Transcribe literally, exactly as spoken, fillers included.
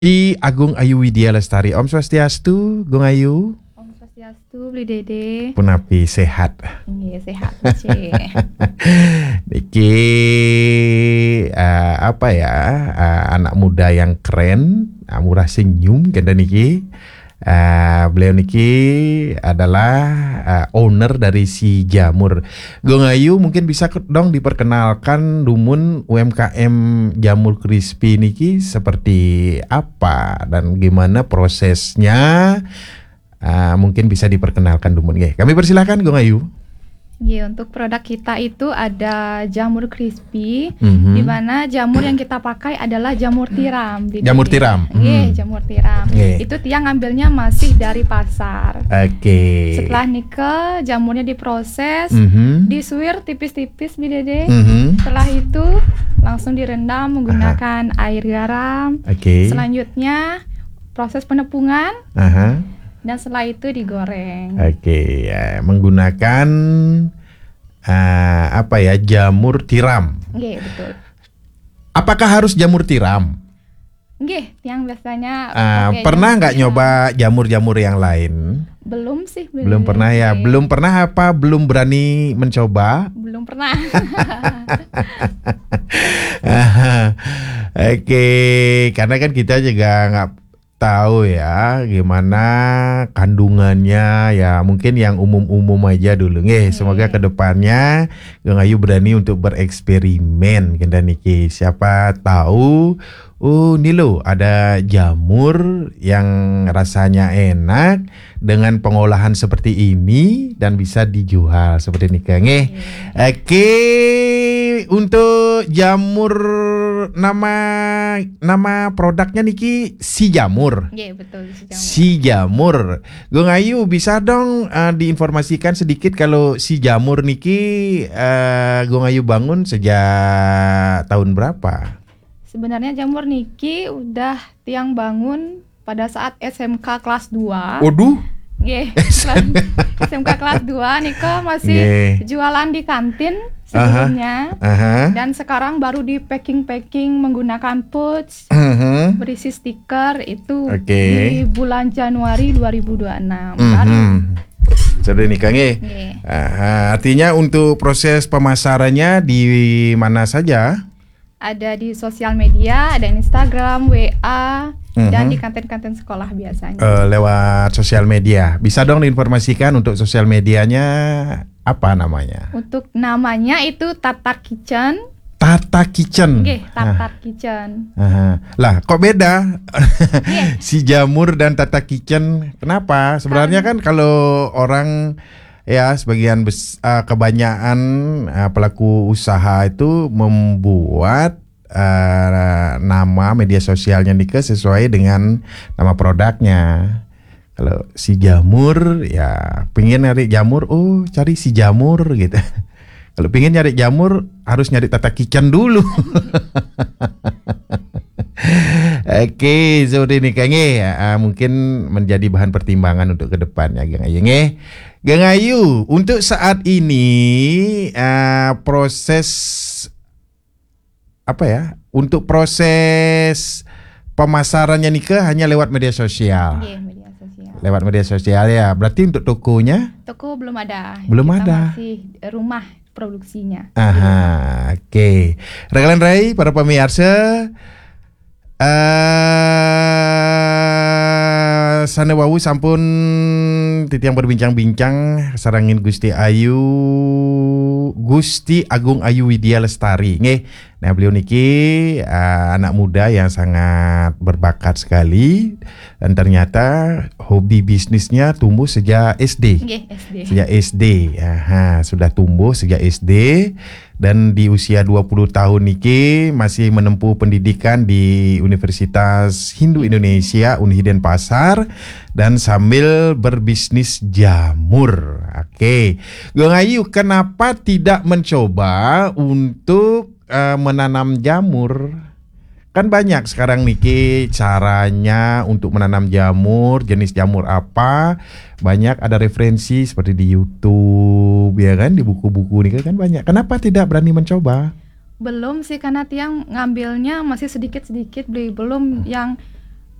Gusti Agung Ayu Widya Lestari. Om Swastiastu, Gung Ayu. Om Swastiastu, Beli Dede. Punapi sehat. Iya, sehat, Cik. Niki uh, apa ya? Uh, anak muda yang keren, uh, murah senyum kenda niki. Uh, beliau niki adalah uh, owner dari Si Jamur. Gung Ayu mungkin bisa dong diperkenalkan dumun U M K M Jamur Crispy niki seperti apa dan gimana prosesnya. Uh, mungkin bisa diperkenalkan dumun. Oke, kami persilakan Gung Ayu. Iya, untuk produk kita itu ada jamur crispy, Mm-hmm. di mana jamur yang kita pakai adalah jamur tiram. Beli Jamur Dede. tiram. Iya, Hmm. jamur tiram. Iya. Itu tiang ngambilnya masih dari pasar. Oke. Setelah nikel, jamurnya diproses, Mhm. disuir tipis-tipis, Beli Dede. Mhm. Setelah itu langsung direndam menggunakan air garam. Oke. Selanjutnya proses penepungan. Aha. Dan setelah itu digoreng. Oke, ya, menggunakan uh, apa ya jamur tiram. Nggih, betul. Apakah harus jamur tiram? Nggih, yang biasanya Uh, pakai pernah jamur nggak tiram. nyoba jamur-jamur yang lain? Belum sih, Belum pernah ya. Belum pernah apa? Belum berani mencoba? Belum pernah. Oke, karena kan kita juga nggak tahu ya gimana kandungannya ya, mungkin yang umum-umum aja dulu nggih. Semoga kedepannya Gung Ayu berani untuk bereksperimen kenda niki. Siapa tahu oh ini loh ada jamur yang rasanya enak dengan pengolahan seperti ini dan bisa dijual seperti ini nggih. Oke, untuk jamur nama nama produknya niki Si Jamur. Nggih, betul si jamur. Si Jamur. Gung Ayu bisa dong uh, diinformasikan sedikit kalau Si Jamur niki uh, Gung Ayu bangun sejak tahun berapa? Sebenarnya jamur niki udah tiang bangun pada saat S M K kelas dua. Waduh. Nggih, kelas- S M K kelas dua Nika masih Nggih. jualan di kantin sebelumnya. Aha. Dan sekarang baru di packing-packing menggunakan pouch Mhm. berisi stiker itu Oke. di bulan Januari dua ribu dua puluh enam. Baru. Mhm. Sudah nikah nggih. Nggih. Aha, artinya untuk proses pemasarannya di mana saja? Ada di sosial media, ada Instagram, W A, dan Mhm. di kantin-kantin sekolah biasanya. Uh, lewat sosial media. Bisa dong diinformasikan untuk sosial medianya apa namanya? Untuk namanya itu Tartar Kitchen. Tata Kitchen. Nggih, Tartar Kitchen. Aha. Lah, kok beda? Nggih. Si Jamur dan Tata Kitchen. Kenapa? Sebenarnya kan kalau orang ya sebagian bes, uh, kebanyakan uh, pelaku usaha itu membuat uh, nama media sosialnya nika sesuai dengan nama produknya. Kalau Si Jamur ya pengen nyari jamur, oh cari Si Jamur gitu. Kalau pengen nyari jamur harus nyari Tata Kitchen dulu. Oke, seperti ini kayaknya uh, mungkin menjadi bahan pertimbangan untuk kedepannya, Gang Ayu nggih. Gang Ayu, untuk saat ini uh, proses apa ya? Untuk proses pemasarannya nika hanya lewat media sosial. Nggih, media sosial. Lewat media sosial ya. Berarti untuk tokonya? Toko belum ada. Belum Kita ada. Masih rumah produksinya. Aha, oke. Rekalan Rai, para pemirsa, Uh, sana wawu sampun titiang berbincang-bincang sarangin Gusti Ayu Gusti Agung Ayu Widya Lestari nggih. Nah, beliau niki uh, anak muda yang sangat berbakat sekali dan ternyata hobi bisnisnya tumbuh sejak S D. Nggih, S D. Sejak S D. Aha, sudah tumbuh sejak S D dan di usia dua puluh tahun niki masih menempuh pendidikan di Universitas Hindu Indonesia Unhid Denpasar dan sambil berbisnis jamur. Oke. Gung Ayu, kenapa tidak mencoba untuk uh, menanam jamur? Kan banyak sekarang niki caranya untuk menanam jamur, jenis jamur apa, banyak ada referensi seperti di YouTube ya kan, di buku-buku nih kan banyak. Kenapa tidak berani mencoba? Belum sih, karena tiang ngambilnya masih sedikit-sedikit, beli belum yang